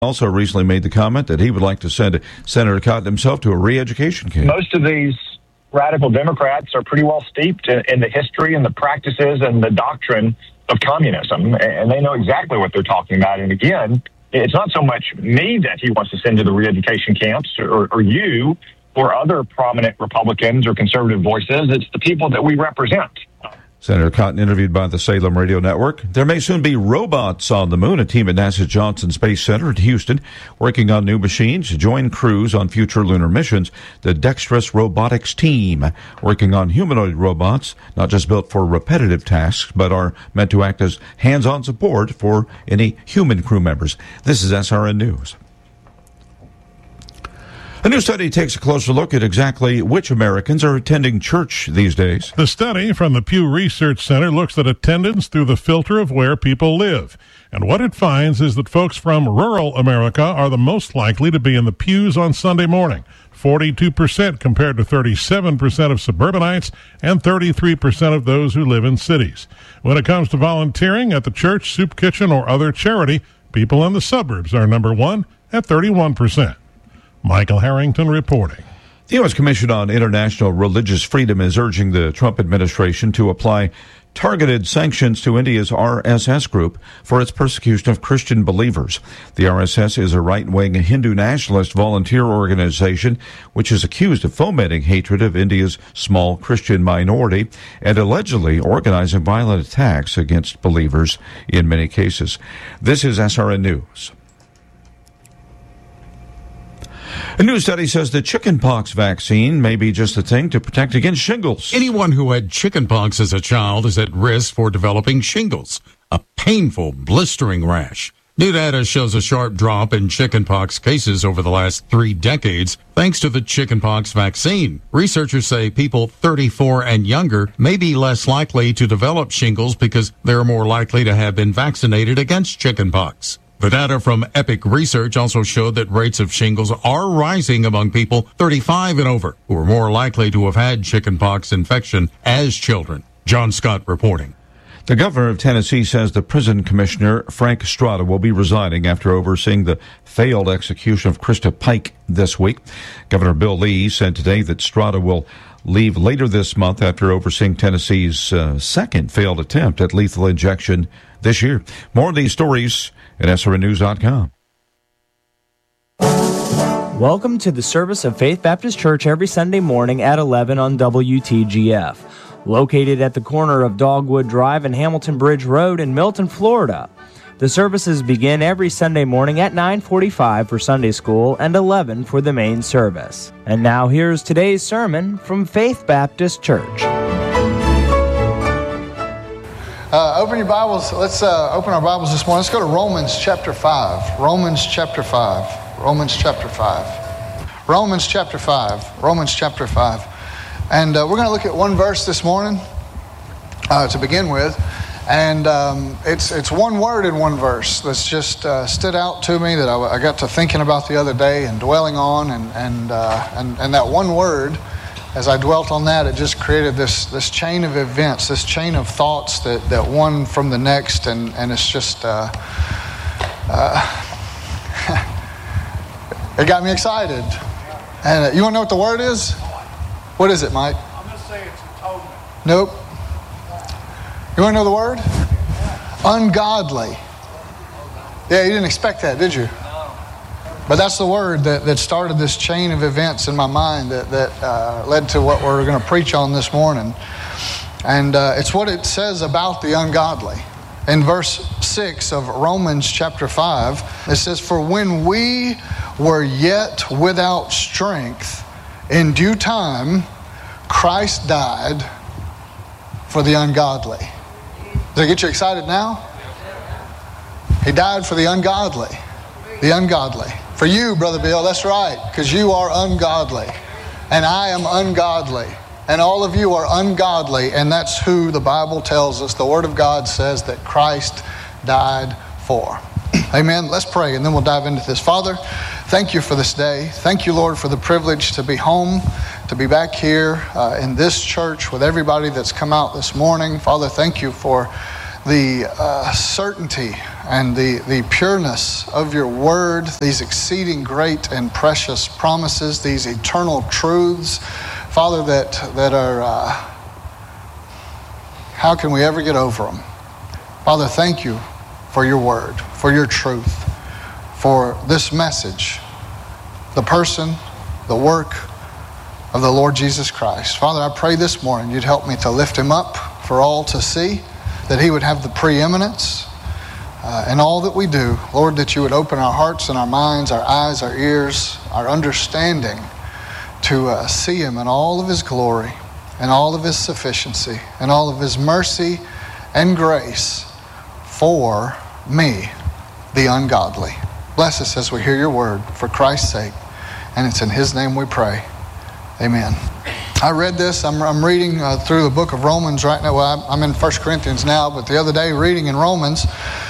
Also recently made the comment that he would like to send Senator Cotton himself to a re-education camp. Most of these radical Democrats are pretty well steeped in the history and the practices and the doctrine of communism, and they know exactly what they're talking about. And again, it's not so much me that he wants to send to the re-education camps or you or other prominent Republicans or conservative voices. It's the people that we represent. Senator Cotton interviewed by the Salem Radio Network. There may soon be robots on the moon. A team at NASA's Johnson Space Center in Houston working on new machines to join crews on future lunar missions. The Dexterous Robotics team working on humanoid robots, not just built for repetitive tasks, but are meant to act as hands-on support for any human crew members. This is SRN News. A new study takes a closer look at exactly which Americans are attending church these days. The study from the Pew Research Center looks at attendance through the filter of where people live. And what it finds is that folks from rural America are the most likely to be in the pews on Sunday morning, 42% compared to 37% of suburbanites and 33% of those who live in cities. When it comes to volunteering at the church, soup kitchen, or other charity, people in the suburbs are number one at 31%. Michael Harrington reporting. The U.S. Commission on International Religious Freedom is urging the Trump administration to apply targeted sanctions to India's RSS group for its persecution of Christian believers. The RSS is a right-wing Hindu nationalist volunteer organization which is accused of fomenting hatred of India's small Christian minority and allegedly organizing violent attacks against believers in many cases. This is SRN News. A new study says the chickenpox vaccine may be just the thing to protect against shingles. Anyone who had chickenpox as a child is at risk for developing shingles, a painful, blistering rash. New data shows a sharp drop in chickenpox cases over the last 3 decades thanks to the chickenpox vaccine. Researchers say people 34 and younger may be less likely to develop shingles because they're more likely to have been vaccinated against chickenpox. The data from Epic Research also showed that rates of shingles are rising among people 35 and over, who are more likely to have had chickenpox infection as children. John Scott reporting. The governor of Tennessee says the prison commissioner, Frank Strada, will be resigning after overseeing the failed execution of Krista Pike this week. Governor Bill Lee said today that Strada will leave later this month after overseeing Tennessee's second failed attempt at lethal injection this year. More of these stories at SRNnews.com. Welcome to the service of Faith Baptist Church every Sunday morning at 11 on WTGF. Located at the corner of Dogwood Drive and Hamilton Bridge Road in Milton, Florida. The services begin every Sunday morning at 9:45 for Sunday school and 11 for the main service. And now here's today's sermon from Faith Baptist Church. Open your Bibles. Let's open our Bibles this morning. Let's go to Romans chapter 5. Romans chapter 5. Romans chapter 5. Romans chapter 5. Romans chapter 5. And we're going to look at one verse this morning to begin with. And it's one word in one verse that's just stood out to me that I got to thinking about the other day and dwelling on. And that one word, as I dwelt on that, it just created this chain of events, this chain of thoughts that one from the next. And it's just, it got me excited. And you want to know what the word is? What is it, Mike? I'm going to say it's atonement. Nope. You want to know the word? Ungodly. Yeah, you didn't expect that, did you? No. But that's the word that started this chain of events in my mind that led to what we're going to preach on this morning. And it's what it says about the ungodly. In verse 6 of Romans chapter 5, it says, "For when we were yet without strength, in due time, Christ died for the ungodly." Does it get you excited now? He died for the ungodly. The ungodly. For you, Brother Bill, that's right, because you are ungodly. And I am ungodly. And all of you are ungodly, and that's who the Bible tells us. The Word of God says that Christ died for. Amen. Let's pray, and then we'll dive into this. Father, thank you for this day. Thank you, Lord, for the privilege to be home, to be back here in this church with everybody that's come out this morning. Father, thank you for the certainty and the pureness of your word, these exceeding great and precious promises, these eternal truths, Father, that are, how can we ever get over them? Father, thank you for your word, for your truth, for this message, the person, the work of the Lord Jesus Christ. Father, I pray this morning you'd help me to lift him up for all to see, that he would have the preeminence in all that we do. Lord, that you would open our hearts and our minds, our eyes, our ears, our understanding to see him in all of his glory and all of his sufficiency and all of his mercy and grace for me, the ungodly. Bless us as we hear your word for Christ's sake, and it's in his name we pray. Amen. I read this. I'm reading through the book of Romans right now. Well, I'm in 1 Corinthians now, but the other day reading in Romans,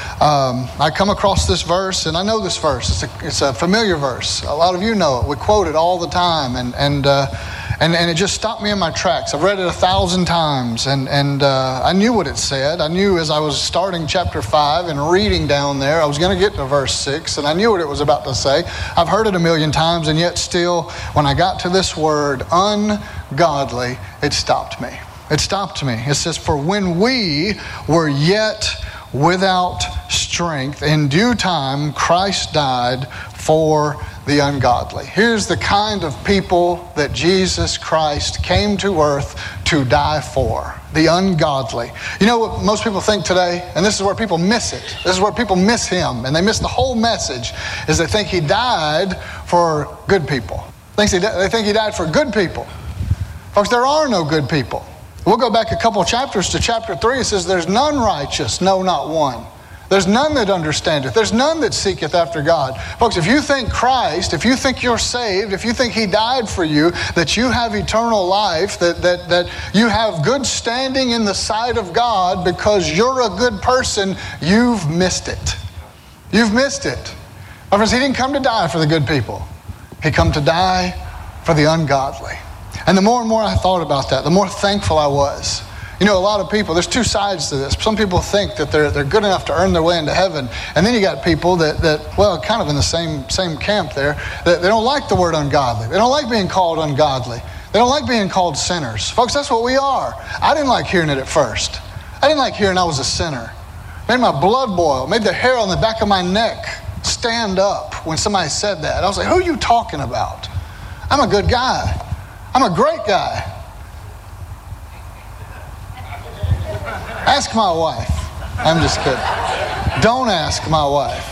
I come across this verse, and I know this verse. It's a familiar verse. A lot of you know it. We quote it all the time, and it just stopped me in my tracks. I've read it 1,000 times, and I knew what it said. I knew as I was starting chapter 5 and reading down there, I was going to get to verse 6, and I knew what it was about to say. I've heard it 1,000,000 times, and yet still, when I got to this word, ungodly, it stopped me. It stopped me. It says, for when we were yet without strength, in due time Christ died for the ungodly. Here's the kind of people that Jesus Christ came to earth to die for, the ungodly. You know what most people think today, and this is where people miss it. This is where people miss him, and they miss the whole message, is they think he died for good people. They think he died for good people. Folks, there are no good people. We'll go back a couple chapters to chapter 3. It says, there's none righteous, no, not one. There's none that understandeth. There's none that seeketh after God. Folks, if you think Christ, if you think you're saved, if you think he died for you, that you have eternal life, that you have good standing in the sight of God because you're a good person, you've missed it. You've missed it. My friends, he didn't come to die for the good people. He come to die for the ungodly. And the more and more I thought about that, the more thankful I was. You know, a lot of people, there's two sides to this. Some people think that they're good enough to earn their way into heaven. And then you got people that well, kind of in the same camp there, that they don't like the word ungodly. They don't like being called ungodly. They don't like being called sinners. Folks, that's what we are. I didn't like hearing it at first. I didn't like hearing I was a sinner. It made my blood boil. It made the hair on the back of my neck stand up when somebody said that. I was like, who are you talking about? I'm a good guy. I'm a great guy. Ask my wife. I'm just kidding. Don't ask my wife.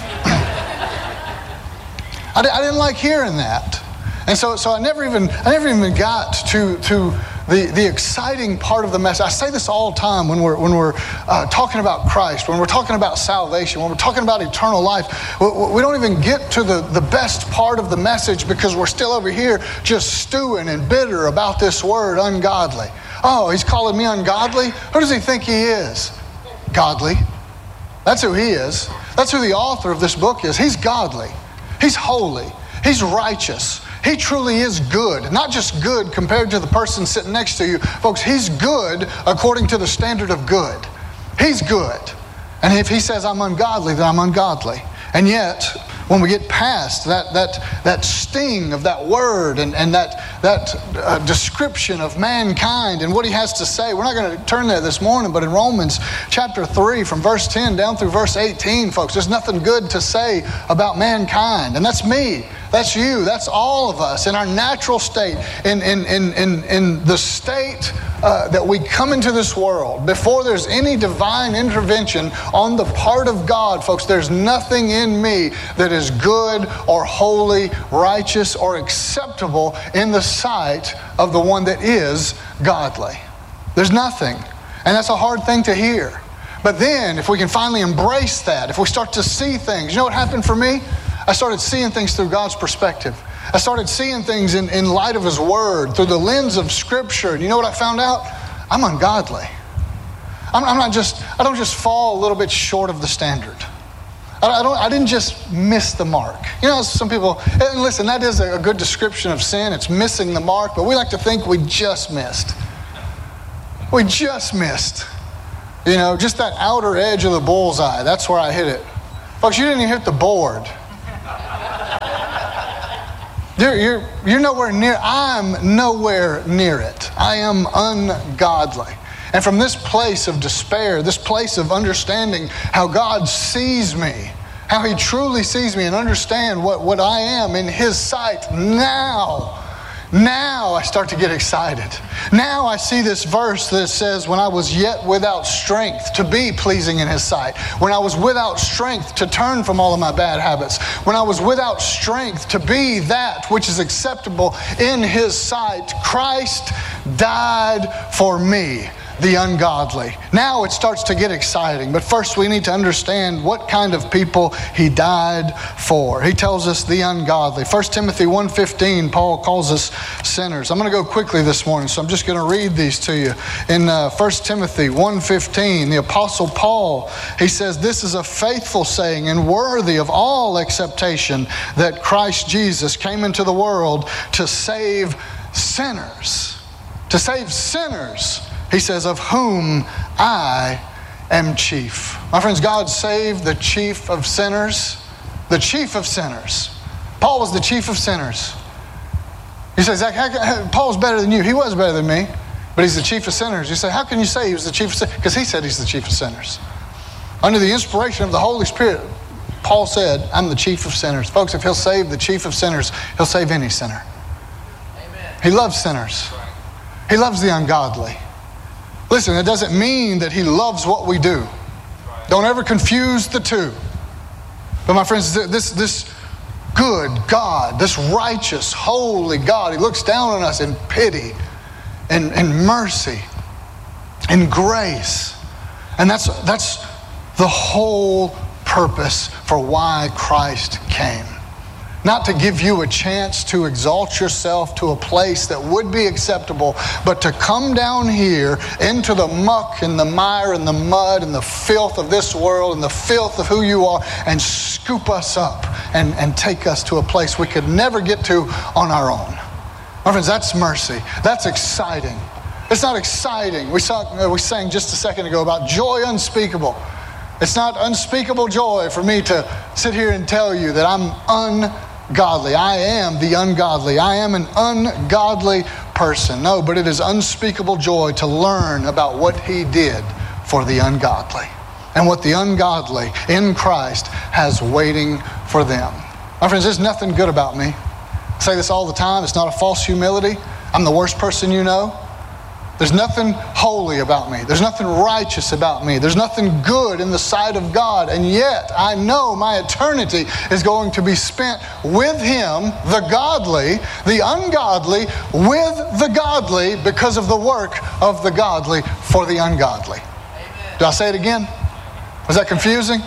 I didn't like hearing that. And so I never even got to the exciting part of the message. I say this all the time when we're talking about Christ, when we're talking about salvation, when we're talking about eternal life. We don't even get to the best part of the message because we're still over here just stewing and bitter about this word, ungodly. Oh, he's calling me ungodly? Who does he think he is? Godly. That's who he is. That's who the author of this book is. He's godly. He's holy. He's righteous. He truly is good. Not just good compared to the person sitting next to you. Folks, he's good according to the standard of good. He's good. And if he says I'm ungodly, then I'm ungodly. And yet, when we get past that sting of that word and that description of mankind and what he has to say, we're not going to turn there this morning, but in Romans chapter 3 from verse 10 down through verse 18, folks, there's nothing good to say about mankind. And that's me. That's you. That's all of us in our natural state, in the state that we come into this world. Before there's any divine intervention on the part of God, folks, there's nothing in me that is good or holy, righteous, or acceptable in the sight of the one that is godly. There's nothing. And that's a hard thing to hear. But then, if we can finally embrace that, if we start to see things, you know what happened for me? I started seeing things through God's perspective. I started seeing things in light of his word, through the lens of Scripture. And you know what I found out? I'm ungodly. I don't just fall a little bit short of the standard. I didn't just miss the mark. You know, some people, and listen, that is a good description of sin. It's missing the mark, but we like to think we just missed. We just missed. You know, just that outer edge of the bullseye. That's where I hit it. Folks, you didn't even hit the board. You're nowhere near. I'm nowhere near it. I am ungodly. And from this place of despair, this place of understanding how God sees me, how He truly sees me, and understand what I am in His sight, now I start to get excited. Now I see this verse that says, when I was yet without strength to be pleasing in His sight, when I was without strength to turn from all of my bad habits, when I was without strength to be that which is acceptable in His sight, Christ died for me, the ungodly. Now it starts to get exciting, but first we need to understand what kind of people He died for. He tells us the ungodly. 1 Timothy 1:15, Paul calls us sinners. I'm going to go quickly this morning, so I'm just going to read these to you. In 1 Timothy 1:15, the Apostle Paul, he says, "This is a faithful saying and worthy of all acceptation, that Christ Jesus came into the world to save sinners." To save sinners. He says, "of whom I am chief." My friends, God saved the chief of sinners. The chief of sinners. Paul was the chief of sinners. You say, "Zach, Paul's better than you." He was better than me, but he's the chief of sinners. You say, "How can you say he was the chief of sinners?" Because he said he's the chief of sinners. Under the inspiration of the Holy Spirit, Paul said, "I'm the chief of sinners." Folks, if He'll save the chief of sinners, He'll save any sinner. Amen. He loves sinners. He loves the ungodly. Listen, it doesn't mean that He loves what we do. Don't ever confuse the two. But my friends, this good God, this righteous, holy God, He looks down on us in pity and mercy and grace. And that's the whole purpose for why Christ came. Not to give you a chance to exalt yourself to a place that would be acceptable, but to come down here into the muck and the mire and the mud and the filth of this world and the filth of who you are, and scoop us up and take us to a place we could never get to on our own. My friends, that's mercy. That's exciting. It's not exciting. We sang just a second ago about joy unspeakable. It's not unspeakable joy for me to sit here and tell you that I'm ungodly. I am the ungodly. I am an ungodly person. No, but it is unspeakable joy to learn about what He did for the ungodly and what the ungodly in Christ has waiting for them. My friends, there's nothing good about me. I say this all the time. It's not a false humility. I'm the worst person you know. There's nothing holy about me. There's nothing righteous about me. There's nothing good in the sight of God. And yet, I know my eternity is going to be spent with Him, the godly, the ungodly, with the godly, because of the work of the godly for the ungodly. Amen. Do I say it again? Was that confusing?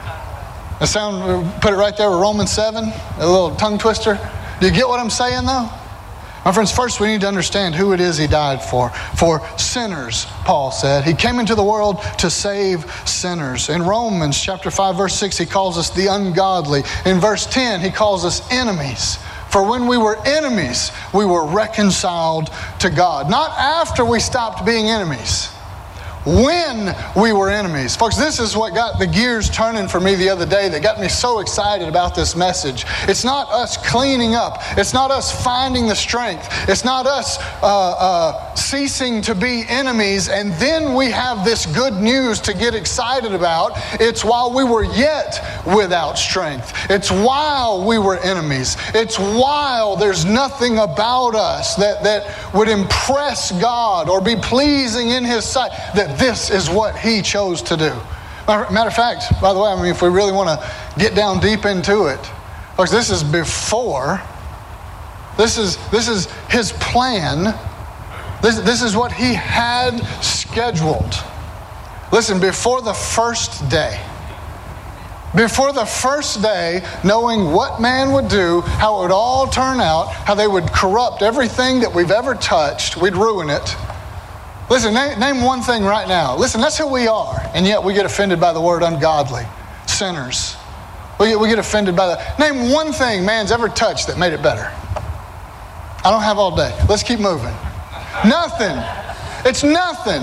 Put it right there with Romans 7, a little tongue twister. Do you get what I'm saying though? My friends, first we need to understand who it is He died for. For sinners, Paul said. He came into the world to save sinners. In Romans chapter 5, verse 6, he calls us the ungodly. In verse 10, he calls us enemies. For when we were enemies, we were reconciled to God. Not after we stopped being enemies. When we were enemies. Folks, this is what got the gears turning for me the other day that got me so excited about this message. It's not us cleaning up. It's not us finding the strength. It's not us ceasing to be enemies and then we have this good news to get excited about. It's while we were yet without strength. It's while we were enemies. It's while there's nothing about us that would impress God or be pleasing in His sight, that this is what He chose to do. Matter of fact, by the way, I mean, if we really want to get down deep into it, folks, this is before. This is His plan. This is what He had scheduled. Listen, before the first day. Before the first day, knowing what man would do, how it would all turn out, how they would corrupt everything that we've ever touched, we'd ruin it. Listen, name one thing right now. Listen, that's who we are. And yet we get offended by the word ungodly. Sinners. We get offended by that. Name one thing man's ever touched that made it better. I don't have all day. Let's keep moving. Nothing. It's nothing.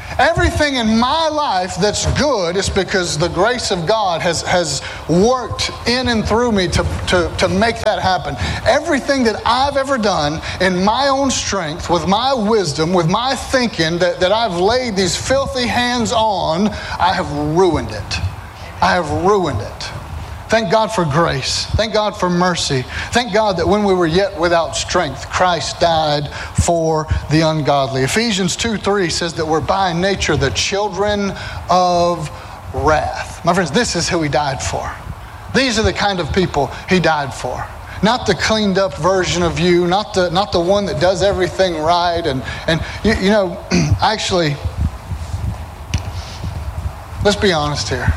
Everything in my life that's good is because the grace of God has worked in and through me to make that happen. Everything that I've ever done in my own strength, with my wisdom, with my thinking, that I've laid these filthy hands on, I have ruined it. I have ruined it. Thank God for grace. Thank God for mercy. Thank God that when we were yet without strength, Christ died for the ungodly. Ephesians 2:3 says that we're by nature the children of wrath. My friends, this is who He died for. These are the kind of people He died for. Not the cleaned up version of you, not the one that does everything right. And you know, actually, let's be honest here.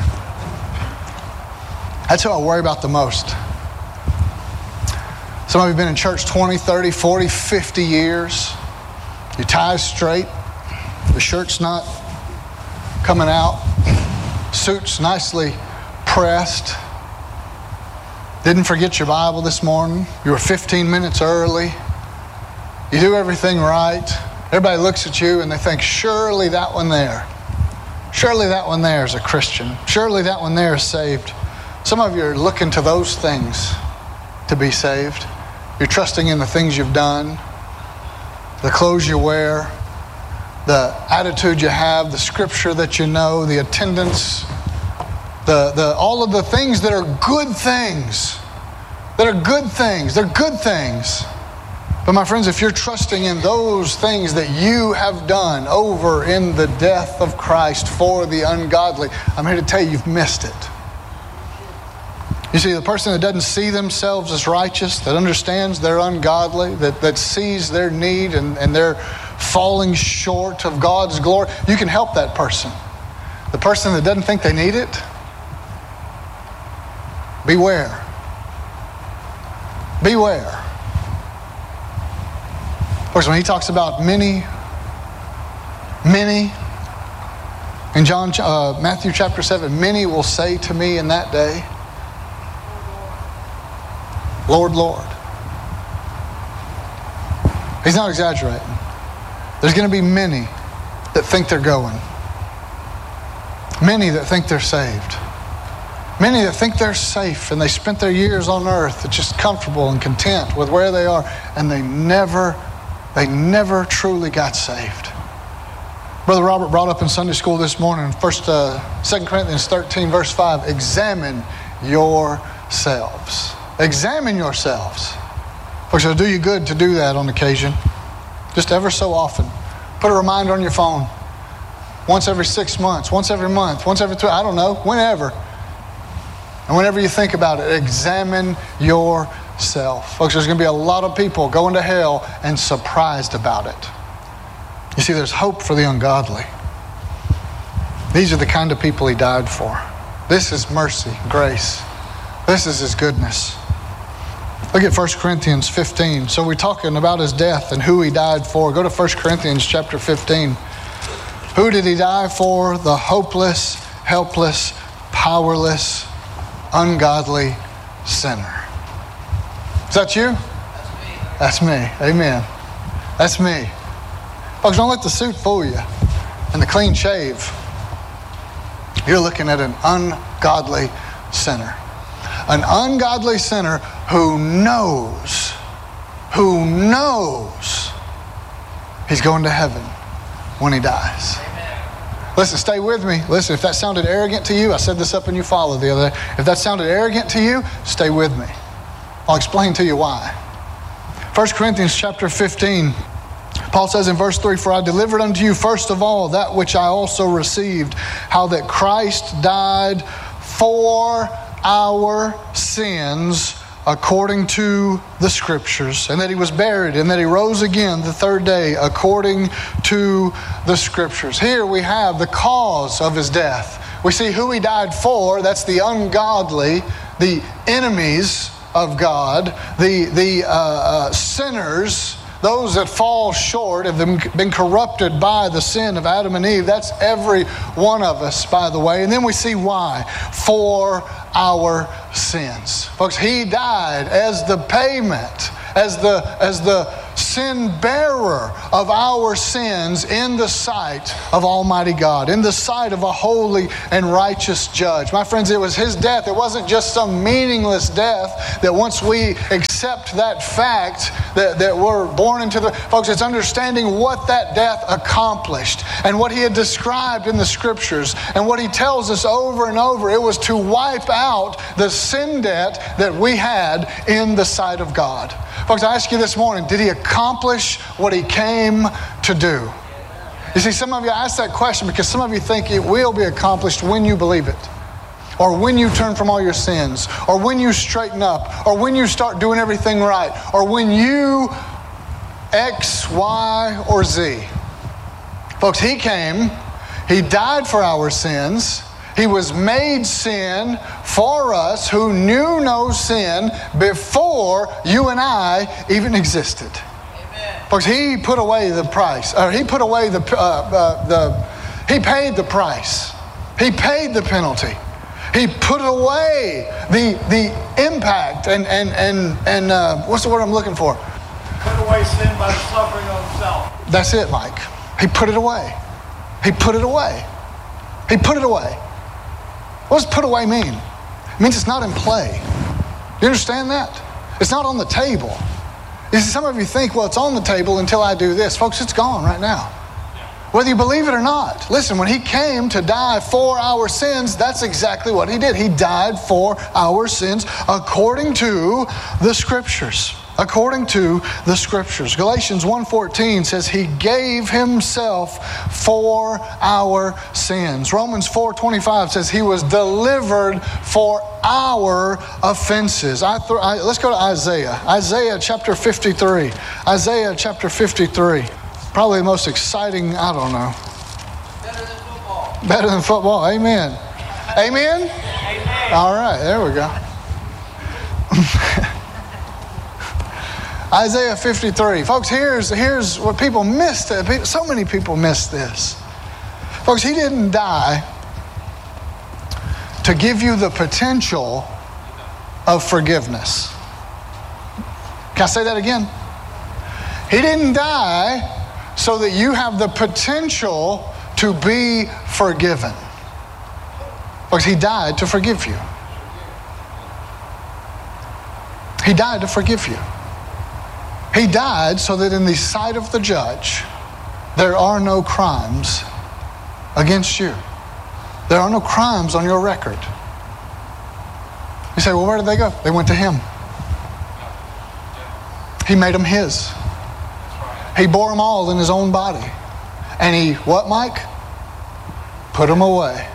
That's who I worry about the most. Some of you have been in church 20, 30, 40, 50 years. Your tie's straight. The shirt's not coming out. Suit's nicely pressed. Didn't forget your Bible this morning. You were 15 minutes early. You do everything right. Everybody looks at you and they think, surely that one there is a Christian. Surely that one there is saved. Some of you are looking to those things to be saved. You're trusting in the things you've done, the clothes you wear, the attitude you have, the scripture that you know, the attendance, all of the things that are good things. They're good things. But my friends, if you're trusting in those things that you have done over in the death of Christ for the ungodly, I'm here to tell you, you've missed it. You see, the person that doesn't see themselves as righteous, that understands they're ungodly, that sees their need and they're falling short of God's glory, you can help that person. The person that doesn't think they need it, beware. Beware. Of course, when he talks about many, in Matthew chapter 7, many will say to me in that day, Lord, Lord. He's not exaggerating. There's going to be many that think they're going. Many that think they're saved. Many that think they're safe and they spent their years on earth just comfortable and content with where they are, and they never truly got saved. Brother Robert brought up in Sunday school this morning, 2 Corinthians 13, verse 5, examine yourselves. Examine yourselves. Folks, it'll do you good to do that on occasion. Just ever so often. Put a reminder on your phone. Once every 6 months, once every month, once every 3, I don't know, whenever. And whenever you think about it, examine yourself. Folks, there's going to be a lot of people going to hell and surprised about it. You see, there's hope for the ungodly. These are the kind of people He died for. This is mercy, grace. This is His goodness. Look at 1 Corinthians 15. So we're talking about His death and who He died for. Go to 1 Corinthians chapter 15. Who did He die for? The hopeless, helpless, powerless, ungodly sinner. Is that you? That's me. Amen. That's me. Folks, don't let the suit fool you and the clean shave. You're looking at an ungodly sinner. An ungodly sinner who knows he's going to heaven when he dies. Listen, stay with me. Listen, if that sounded arrogant to you, I said this up in Eufaula the other day. If that sounded arrogant to you, stay with me. I'll explain to you why. 1 Corinthians chapter 15, Paul says in verse 3, for I delivered unto you first of all that which I also received, how that Christ died for our sins according to the Scriptures, and that He was buried, and that He rose again the third day according to the Scriptures. Here we have the cause of His death. We see who He died for. That's the ungodly, the enemies of God, the sinners, those that fall short, have been corrupted by the sin of Adam and Eve. That's every one of us, by the way. And then we see why. For our sins. Folks, He died as the payment, as the sin bearer of our sins in the sight of Almighty God, in the sight of a holy and righteous judge. My friends, it was his death. It wasn't just some meaningless death that once we accept that fact that we're born into the... Folks, it's understanding what that death accomplished and what he had described in the Scriptures and what he tells us over and over. It was to wipe out the sin debt that we had in the sight of God. Folks, I ask you this morning, did he accomplish what he came to do? You see, some of you, I ask that question because some of you think it will be accomplished when you believe it, or when you turn from all your sins, or when you straighten up, or when you start doing everything right, or when you X, Y, or Z. Folks, he came, he died for our sins. He was made sin for us who knew no sin before you and I even existed. Amen. Folks, he put away the price. He put away he paid the price. He paid the penalty. He put away the impact and what's the word I'm looking for? Put away sin by the suffering of himself. That's it, Mike. He put it away. He put it away. He put it away. What does put away mean? It means it's not in play. You understand that? It's not on the table. You see, some of you think, well, it's on the table until I do this. Folks, it's gone right now. Whether you believe it or not. Listen, when he came to die for our sins, that's exactly what he did. He died for our sins according to the Scriptures. According to the Scriptures. Galatians 1:14 says he gave himself for our sins. Romans 4:25 says he was delivered for our offenses. Let's go to Isaiah. Isaiah chapter 53. Isaiah chapter 53. Probably the most exciting, I don't know. Better than football. Better than football. Amen. Amen? Amen. All right, there we go. Isaiah 53. Folks, here's what people missed. So many people miss this. Folks, he didn't die to give you the potential of forgiveness. Can I say that again? He didn't die so that you have the potential to be forgiven. Folks, he died to forgive you. He died to forgive you. He died so that in the sight of the judge, there are no crimes against you. There are no crimes on your record. You say, well, where did they go? They went to him. He made them his. He bore them all in his own body. And he, what, Mike? Put them away.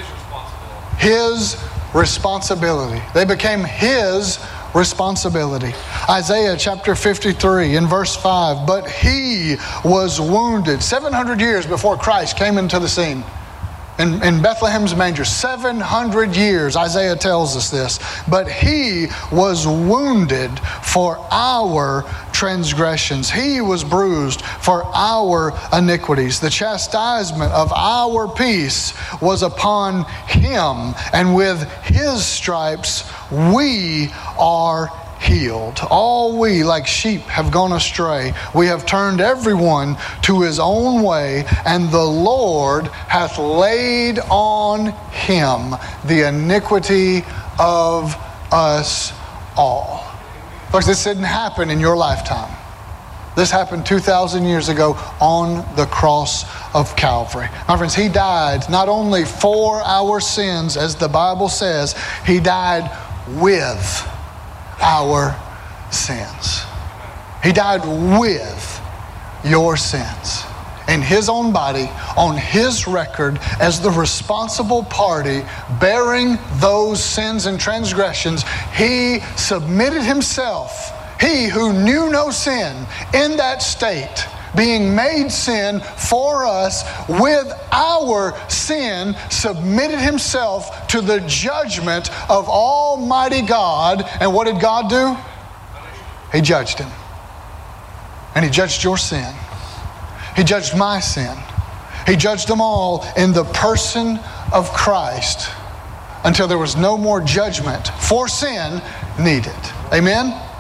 His responsibility. They became his responsibility. Isaiah chapter 53 in verse 5. But he was wounded 700 years before Christ came into the scene. In Bethlehem's manger, 700 years, Isaiah tells us this. But he was wounded for our transgressions. He was bruised for our iniquities. The chastisement of our peace was upon him, and with his stripes we are healed. All we like sheep have gone astray. We have turned everyone to his own way, and the Lord hath laid on him the iniquity of us all. Folks, this didn't happen in your lifetime. This happened 2,000 years ago on the cross of Calvary. My friends, he died not only for our sins, as the Bible says, he died with our sins. He died with your sins. In his own body, on his record, as the responsible party bearing those sins and transgressions, he submitted himself. He who knew no sin in that state, being made sin for us with our sin, submitted himself to the judgment of Almighty God. And what did God do? He judged him. And he judged your sin. He judged my sin. He judged them all in the person of Christ until there was no more judgment for sin needed. Amen?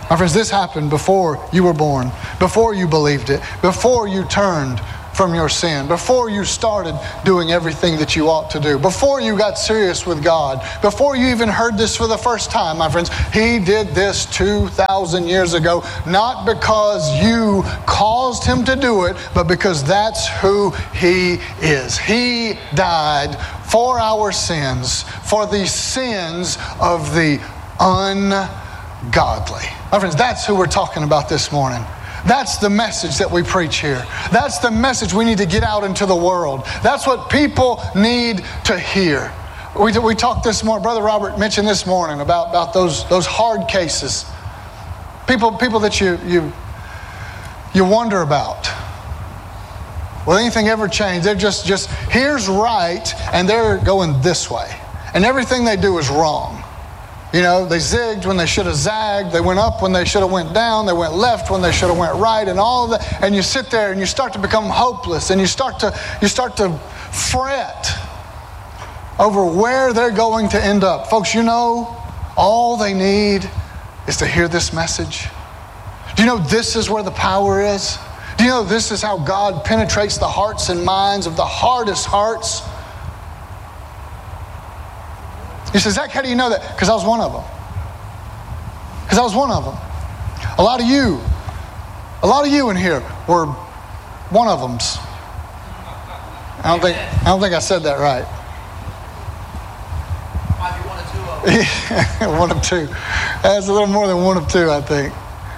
My friends, this happened before you were born, before you believed it, before you turned from your sin, before you started doing everything that you ought to do, before you got serious with God, before you even heard this for the first time, my friends. He did this 2,000 years ago, not because you caused him to do it, but because that's who he is. He died for our sins, for the sins of the ungodly. My friends, that's who we're talking about this morning. That's the message that we preach here. That's the message we need to get out into the world. That's what people need to hear. We talked this morning, Brother Robert mentioned this morning about those hard cases. People that you wonder about. Will anything ever change? They're just here's right, and they're going this way. And everything they do is wrong. You know, they zigged when they should have zagged. They went up when they should have went down. They went left when they should have went right, and all of that. And you sit there and you start to become hopeless, and you start to fret over where they're going to end up. Folks, you know, all they need is to hear this message. Do you know this is where the power is? Do you know this is how God penetrates the hearts and minds of the hardest hearts? You say, Zach, how do you know that? Because I was one of them. Because I was one of them. A lot of you in here were one of them. I don't think I said that right. Might be one or two of them. Yeah, one of two. That's a little more than one of two, I think.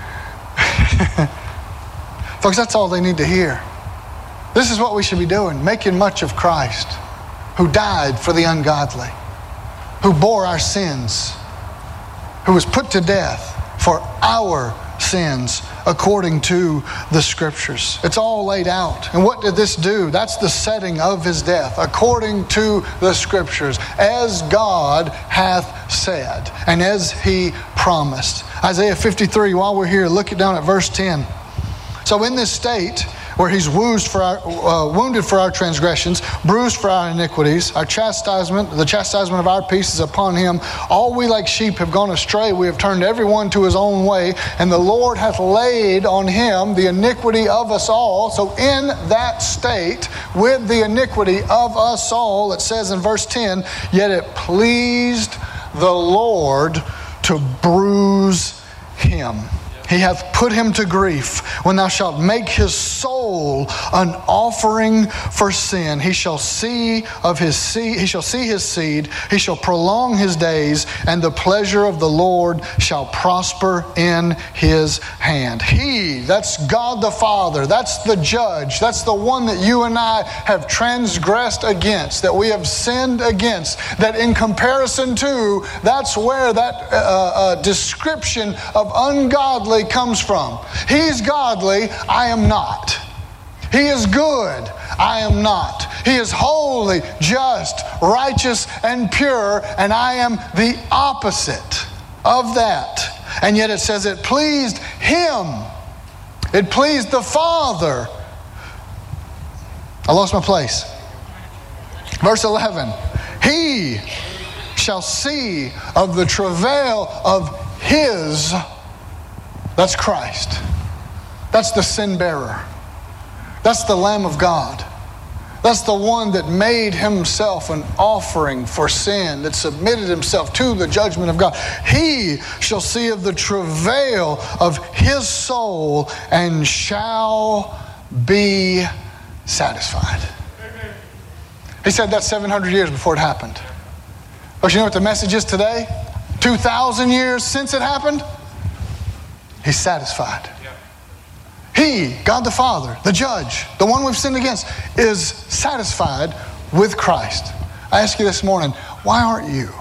Folks, that's all they need to hear. This is what we should be doing, making much of Christ, who died for the ungodly, who bore our sins, who was put to death for our sins according to the Scriptures. It's all laid out. And what did this do? That's the setting of his death, according to the Scriptures, as God hath said, and as he promised. Isaiah 53, while we're here, look down at verse 10. So in this state, where he's wounded for our transgressions, bruised for our iniquities, the chastisement of our peace is upon him. All we like sheep have gone astray. We have turned everyone to his own way, and the Lord hath laid on him the iniquity of us all. So in that state, with the iniquity of us all, it says in verse 10, yet it pleased the Lord to bruise him. He hath put him to grief. When thou shalt make his soul an offering for sin, he shall see his seed, he shall prolong his days, and the pleasure of the Lord shall prosper in his hand. He, that's God the Father, that's the judge, that's the one that you and I have transgressed against, that we have sinned against, that in comparison to, that's where that description of ungodly comes from. He's godly, I am not. He is good, I am not. He is holy, just, righteous, and pure, and I am the opposite of that. And yet it says it pleased him. It pleased the Father. I lost my place. Verse 11. He shall see of the travail of his. That's Christ. That's the sin bearer. That's the Lamb of God. That's the one that made himself an offering for sin, that submitted himself to the judgment of God. He shall see of the travail of his soul and shall be satisfied. He said that 700 years before it happened. But you know what the message is today? 2,000 years since it happened? He's satisfied. He, God the Father, the judge, the one we've sinned against, is satisfied with Christ. I ask you this morning, why aren't you?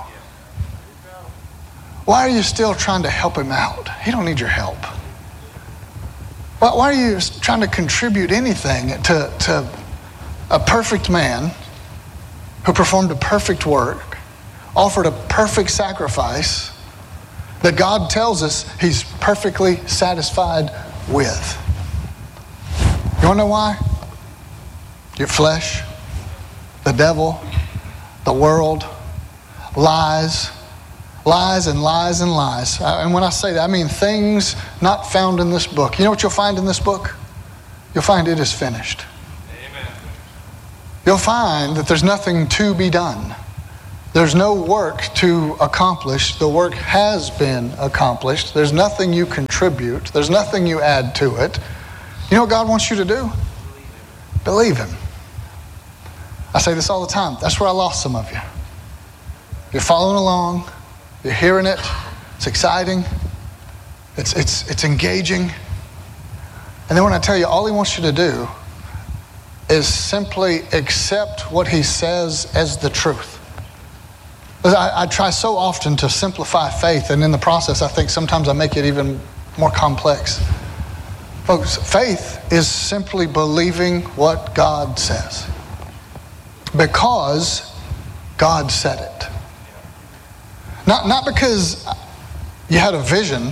Why are you still trying to help him out? He don't need your help. Why are you trying to contribute anything to a perfect man who performed a perfect work, offered a perfect sacrifice that God tells us he's perfectly satisfied with? You want to know why? Your flesh, the devil, the world, lies Lies and lies and lies. And when I say that, I mean things not found in this book. You know what you'll find in this book? You'll find it is finished. Amen. You'll find that there's nothing to be done. There's no work to accomplish. The work has been accomplished. There's nothing you contribute. There's nothing you add to it. You know what God wants you to do? Believe Him. I say this all the time. That's where I lost some of you. You're following along. You're hearing it. It's exciting. It's engaging. And then when I tell you, all He wants you to do is simply accept what He says as the truth. I try so often to simplify faith, and in the process, I think sometimes I make it even more complex. Folks, faith is simply believing what God says. Because God said it. Not because you had a vision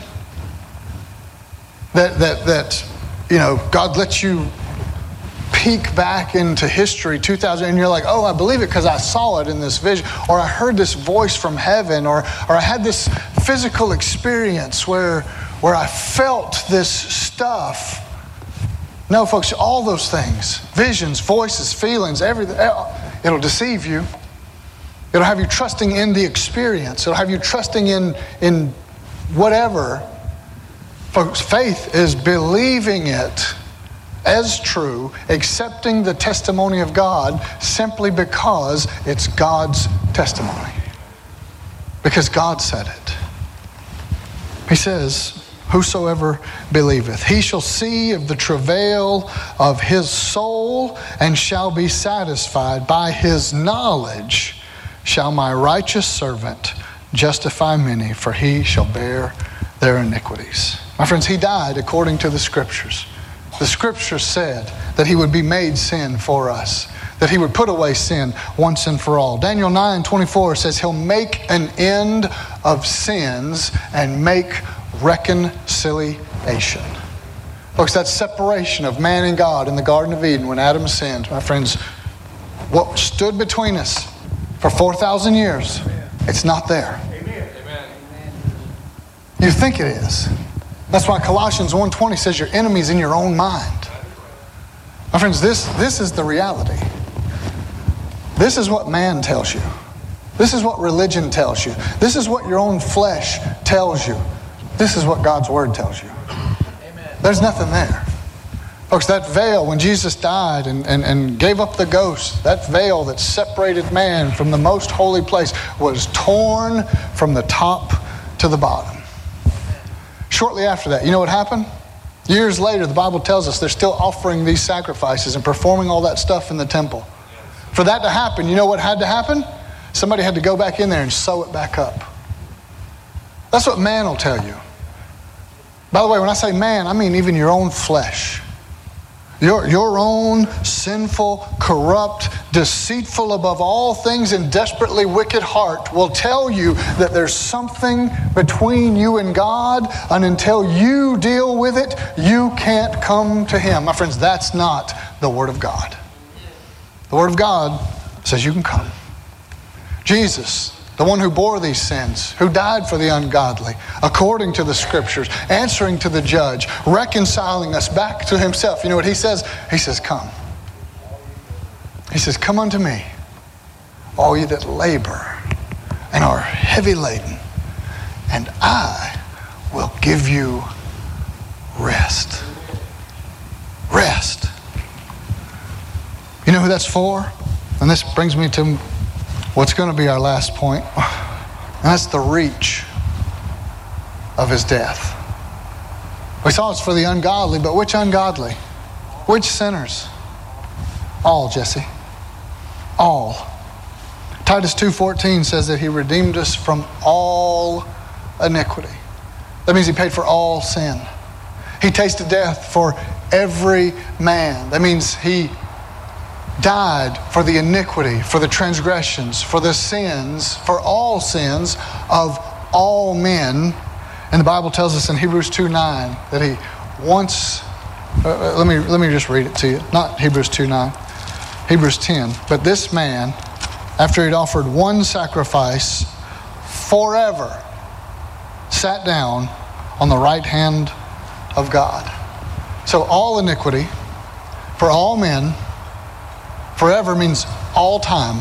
that God let you peek back into history 2,000 and you're like, oh, I believe it because I saw it in this vision, or I heard this voice from heaven, or I had this physical experience where I felt this stuff. No, folks, all those things, visions, voices, feelings, everything, it'll deceive you. It'll have you trusting in the experience. It'll have you trusting in whatever. Folks, faith is believing it as true, accepting the testimony of God simply because it's God's testimony. Because God said it. He says, whosoever believeth, he shall see of the travail of his soul and shall be satisfied. By his knowledge shall my righteous servant justify many, for he shall bear their iniquities. My friends, He died according to the Scriptures. The Scripture said that He would be made sin for us, that He would put away sin once and for all. Daniel 9:24 says He'll make an end of sins and make reconciliation. Folks, that separation of man and God in the Garden of Eden when Adam sinned, my friends, what stood between us for 4,000 years, it's not there. Amen. You think it is. That's why Colossians 1:20 says your enemy's in your own mind. My friends, this is the reality. This is what man tells you. This is what religion tells you. This is what your own flesh tells you. This is what God's Word tells you. Amen. There's nothing there. Folks, that veil, when Jesus died and gave up the ghost, that veil that separated man from the most holy place was torn from the top to the bottom. Shortly after that, you know what happened? Years later, the Bible tells us they're still offering these sacrifices and performing all that stuff in the temple. For that to happen, you know what had to happen? Somebody had to go back in there and sew it back up. That's what man will tell you. By the way, when I say man, I mean even your own flesh. Your own sinful, corrupt, deceitful above all things and desperately wicked heart will tell you that there's something between you and God, and until you deal with it, you can't come to Him. My friends, that's not the Word of God. The Word of God says you can come. Jesus, the one who bore these sins, who died for the ungodly, according to the Scriptures, answering to the judge, reconciling us back to Himself. You know what He says? He says, come. He says, come unto me, all ye that labor and are heavy laden, and I will give you rest. Rest. You know who that's for? And this brings me to what's going to be our last point, and that's the reach of His death. We saw it's for the ungodly, but which ungodly? Which sinners? All, Jesse. All. Titus 2:14 says that He redeemed us from all iniquity. That means He paid for all sin. He tasted death for every man. That means He died for the iniquity, for the transgressions, for the sins, for all sins of all men. And the Bible tells us in Hebrews 2:9 that He once, let me just read it to you. Not Hebrews 2:9, Hebrews 10. But this man, after He'd offered one sacrifice forever, sat down on the right hand of God. So all iniquity for all men, forever means all time.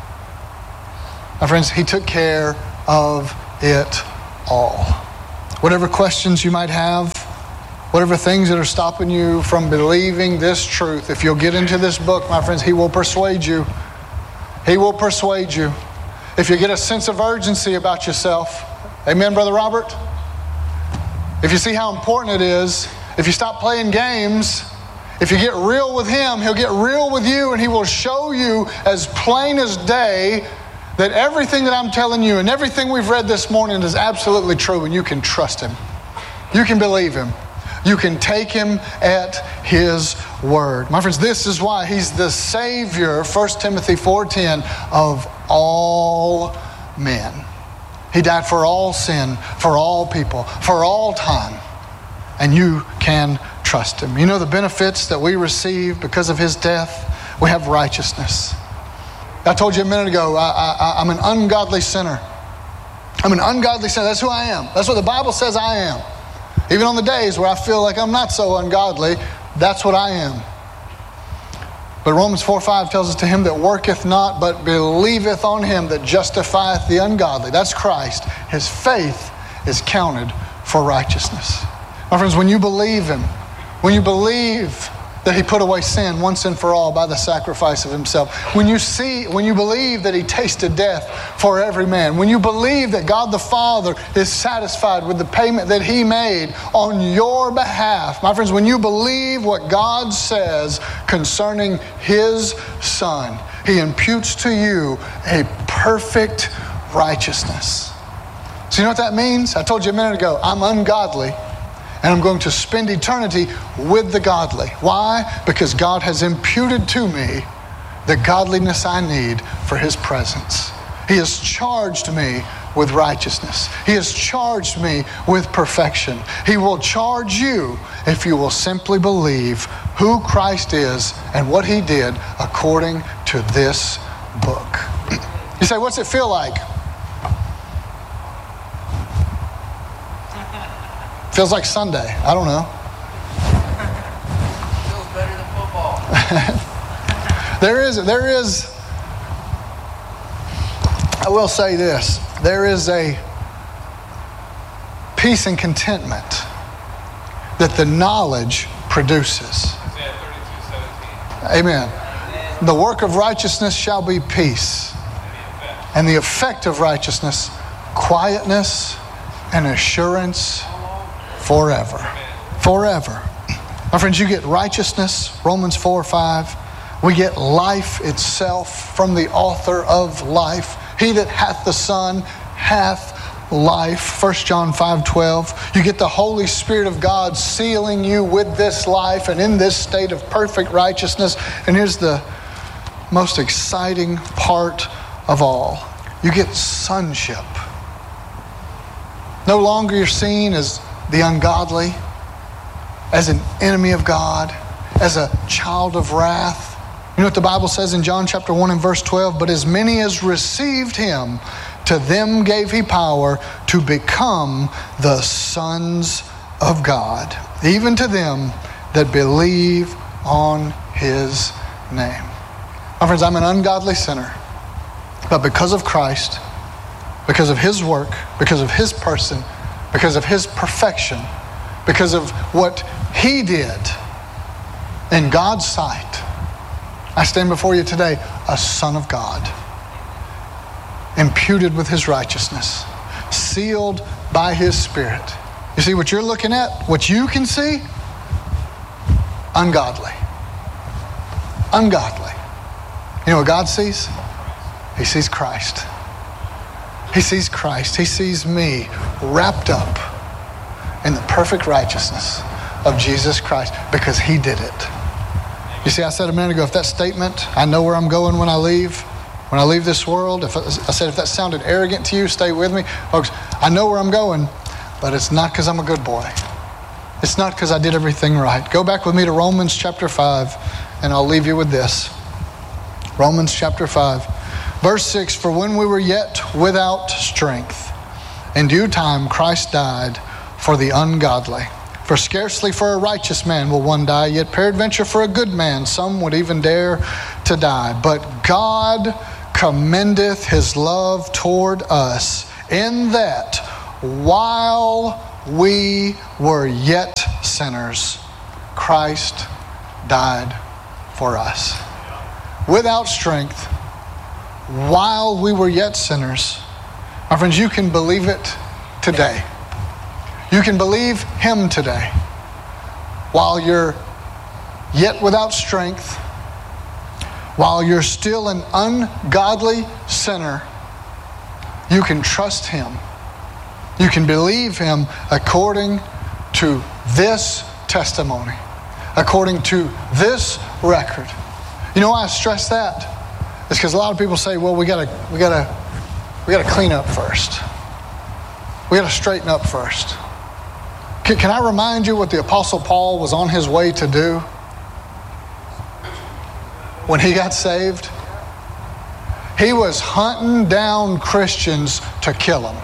My friends, he took care of it all. Whatever questions you might have, whatever things that are stopping you from believing this truth, if you'll get into this book, my friends, he will persuade you. He will persuade you. If you get a sense of urgency about yourself, amen, Brother Robert? If you see how important it is, if you stop playing games, if you get real with him, he'll get real with you, and he will show you as plain as day that everything that I'm telling you and everything we've read this morning is absolutely true, and you can trust him. You can believe him. You can take him at his word. My friends, this is why he's the Savior, 1 Timothy 4:10, of all men. He died for all sin, for all people, for all time. And you can trust him. You know the benefits that we receive because of his death? We have righteousness. I told you a minute ago, I'm an ungodly sinner. I'm an ungodly sinner. That's who I am. That's what the Bible says I am. Even on the days where I feel like I'm not so ungodly, that's what I am. But Romans 4:5 tells us, to him that worketh not, but believeth on him that justifieth the ungodly. That's Christ. His faith is counted for righteousness. My friends, when you believe him, when you believe that he put away sin once and for all by the sacrifice of himself, when you believe that he tasted death for every man, when you believe that God the Father is satisfied with the payment that he made on your behalf, my friends, when you believe what God says concerning his Son, he imputes to you a perfect righteousness. So you know what that means? I told you a minute ago, I'm ungodly, and I'm going to spend eternity with the godly. Why? Because God has imputed to me the godliness I need for his presence. He has charged me with righteousness. He has charged me with perfection. He will charge you if you will simply believe who Christ is and what he did according to this book. You say, what's it feel like? Feels like Sunday. I don't know. Feels better than football. There is, I will say this, there is a peace and contentment that the knowledge produces. Amen. The work of righteousness shall be peace. And the effect of righteousness, quietness and assurance forever. Forever. My friends, you get righteousness, Romans 4:5. We get life itself from the author of life. He that hath the Son hath life, 1 John 5:12. You get the Holy Spirit of God sealing you with this life and in this state of perfect righteousness. And here's the most exciting part of all. You get sonship. No longer you're seen as the ungodly, as an enemy of God, as a child of wrath. You know what the Bible says in John chapter 1 and verse 12? But as many as received him, to them gave he power to become the sons of God, even to them that believe on his name. My friends, I'm an ungodly sinner, but because of Christ, because of his work, because of his person, because of his perfection, because of what he did in God's sight, I stand before you today a son of God, imputed with his righteousness, sealed by his Spirit. You see what you're looking at, what you can see? Ungodly. Ungodly. You know what God sees? He sees Christ. He sees Christ. He sees me wrapped up in the perfect righteousness of Jesus Christ because he did it. You see, I said a minute ago, if that statement, I know where I'm going when I leave this world, if that sounded arrogant to you, stay with me. Folks, I know where I'm going, but it's not because I'm a good boy. It's not because I did everything right. Go back with me to Romans chapter 5, and I'll leave you with this. Romans chapter 5. Verse 6, for when we were yet without strength, In due time, Christ died for the ungodly. For scarcely for a righteous man will one die, yet peradventure for a good man some would even dare to die. But God commendeth his love toward us, in that while we were yet sinners, Christ died for us. Without strength, while we were yet sinners. My friends, you can believe it today. You can believe him today. While you're yet without strength, while you're still an ungodly sinner, you can trust him. You can believe him according to this testimony, according to this record. You know why I stress that? It's because a lot of people say, well, we gotta clean up first. We gotta straighten up first. Can I remind you what the Apostle Paul was on his way to do when he got saved? He was hunting down Christians to kill them.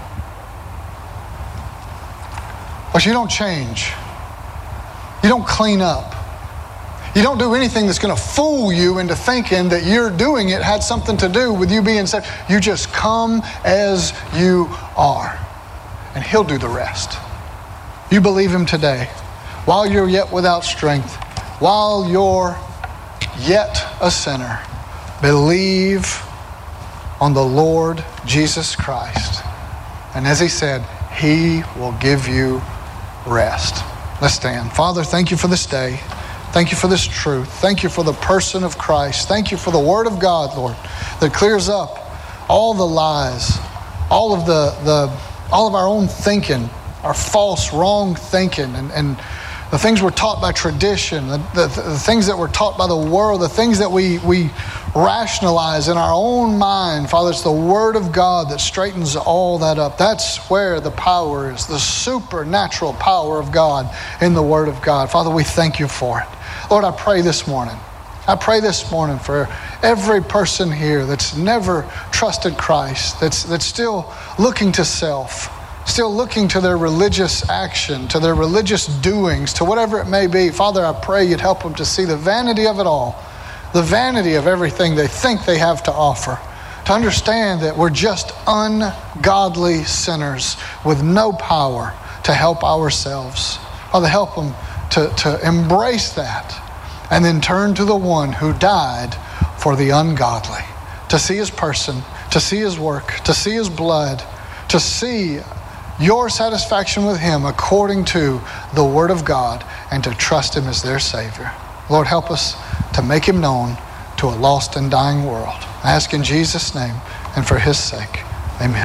But you don't change. You don't clean up. You don't do anything that's going to fool you into thinking that you're doing it had something to do with you being saved. You just come as you are, and he'll do the rest. You believe him today. While you're yet without strength, while you're yet a sinner, believe on the Lord Jesus Christ. And as he said, he will give you rest. Let's stand. Father, thank you for this day. Thank you for this truth. Thank you for the person of Christ. Thank you for the Word of God, Lord, that clears up all the lies, all of our own thinking, our false, wrong thinking, and the things we're taught by tradition, the things that we're taught by the world, the things that we rationalize in our own mind. Father, it's the Word of God that straightens all that up. That's where the power is, the supernatural power of God in the Word of God. Father, we thank you for it. Lord, I pray this morning for every person here that's never trusted Christ, that's still looking to self, still looking to their religious action, to their religious doings, to whatever it may be. Father, I pray you'd help them to see the vanity of it all, the vanity of everything they think they have to offer, to understand that we're just ungodly sinners with no power to help ourselves. Father, help them to embrace that and then turn to the one who died for the ungodly, to see his person, to see his work, to see his blood, to see your satisfaction with him according to the Word of God, and to trust him as their Savior. Lord, help us to make him known to a lost and dying world. I ask in Jesus' name and for his sake. Amen.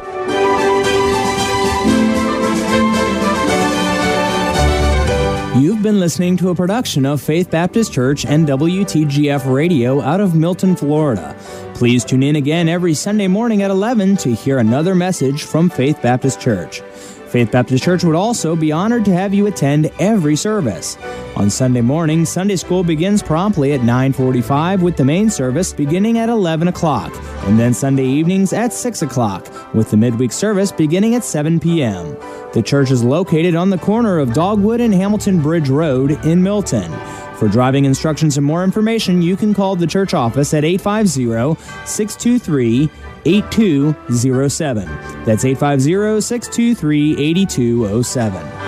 You've been listening to a production of Faith Baptist Church and WTGF Radio out of Milton, Florida. Please tune in again every Sunday morning at 11 to hear another message from Faith Baptist Church. Faith Baptist Church would also be honored to have you attend every service. On Sunday morning, Sunday school begins promptly at 9:45 with the main service beginning at 11 o'clock, and then Sunday evenings at 6 o'clock with the midweek service beginning at 7 p.m. The church is located on the corner of Dogwood and Hamilton Bridge Road in Milton. For driving instructions and more information, you can call the church office at 850-623-8207. That's 850-623-8207.